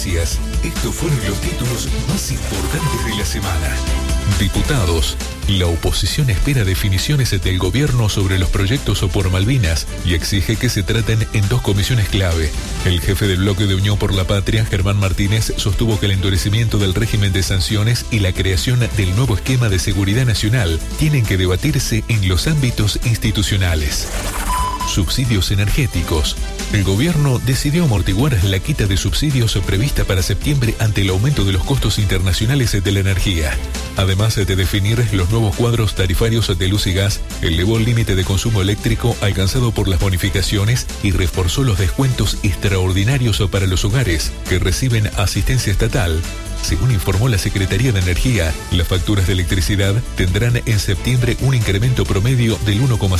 noticias. Estos fueron los títulos más importantes de la semana. Diputados. La oposición espera definiciones del gobierno sobre los proyectos por Malvinas y exige que se traten en 2 comisiones clave. El jefe del bloque de Unión por la Patria, Germán Martínez, sostuvo que el endurecimiento del régimen de sanciones y la creación del nuevo esquema de seguridad nacional tienen que debatirse en los ámbitos institucionales. Subsidios energéticos. El gobierno decidió amortiguar la quita de subsidios prevista para septiembre ante el aumento de los costos internacionales de la energía. Además de definir los nuevos cuadros tarifarios de luz y gas, elevó el límite de consumo eléctrico alcanzado por las bonificaciones y reforzó los descuentos extraordinarios para los hogares que reciben asistencia estatal. Según informó la Secretaría de Energía, las facturas de electricidad tendrán en septiembre un incremento promedio del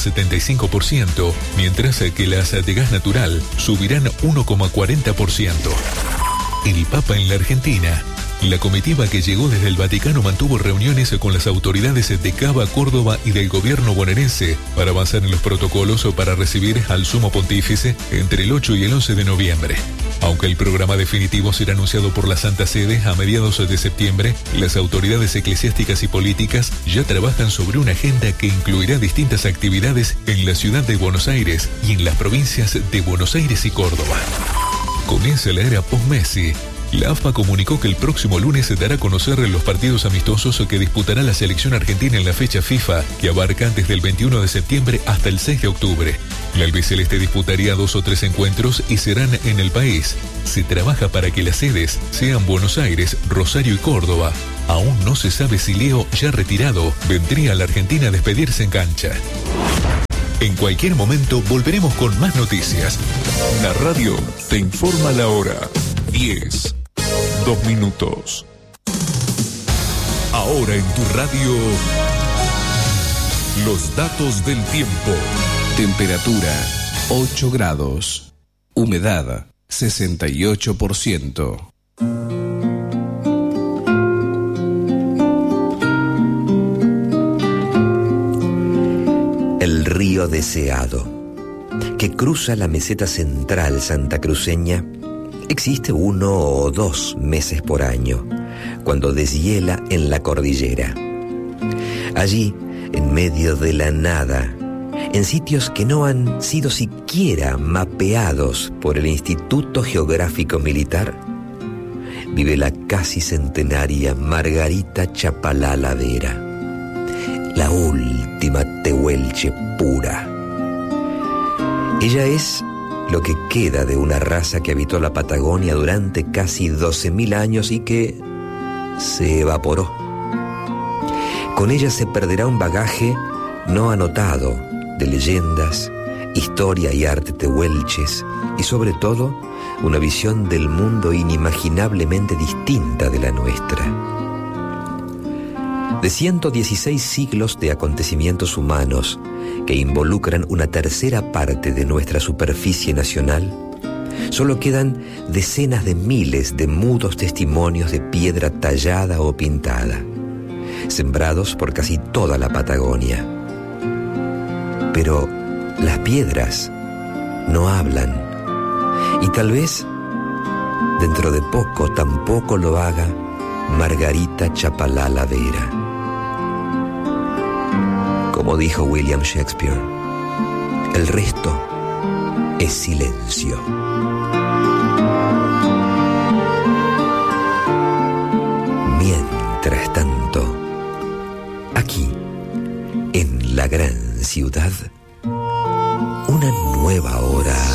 1,75%, mientras que las de gas natural subirán 1,40%. El Papa en la Argentina. La comitiva que llegó desde el Vaticano mantuvo reuniones con las autoridades de Cava, Córdoba y del gobierno bonaerense para avanzar en los protocolos para recibir al Sumo Pontífice entre el 8 y el 11 de noviembre. Aunque el programa definitivo será anunciado por la Santa Sede a mediados de septiembre, las autoridades eclesiásticas y políticas ya trabajan sobre una agenda que incluirá distintas actividades en la ciudad de Buenos Aires y en las provincias de Buenos Aires y Córdoba. Comienza la era post-Messi. La AFA comunicó que el próximo lunes se dará a conocer los partidos amistosos que disputará la selección argentina en la fecha FIFA, que abarca desde el 21 de septiembre hasta el 6 de octubre. La albiceleste disputaría 2 o 3 encuentros y serán en el país. Se trabaja para que las sedes sean Buenos Aires, Rosario y Córdoba. Aún no se sabe si Leo, ya retirado, vendría a la Argentina a despedirse en cancha. En cualquier momento volveremos con más noticias. La radio te informa la hora. 10, 2 minutos. Ahora en tu radio, los datos del tiempo. Temperatura 8 grados. Humedad 68%. El río deseado, que cruza la meseta central santacruceña, existe 1 o 2 meses por año, cuando deshiela en la cordillera. Allí, en medio de la nada, en sitios que no han sido siquiera mapeados por el Instituto Geográfico Militar, vive la casi centenaria Margarita Chapalala Vera, la última tehuelche pura. Ella es lo que queda de una raza que habitó la Patagonia durante casi 12.000 años y que se evaporó. Con ella se perderá un bagaje no anotado de leyendas, historia y arte tehuelches y sobre todo una visión del mundo inimaginablemente distinta de la nuestra. De 116 siglos de acontecimientos humanos que involucran una tercera parte de nuestra superficie nacional, solo quedan decenas de miles de mudos testimonios de piedra tallada o pintada, sembrados por casi toda la Patagonia. Pero las piedras no hablan, y tal vez dentro de poco tampoco lo haga Margarita Chapalala Vera. Como dijo William Shakespeare, el resto es silencio. Mientras tanto, aquí, en la gran ciudad, una nueva hora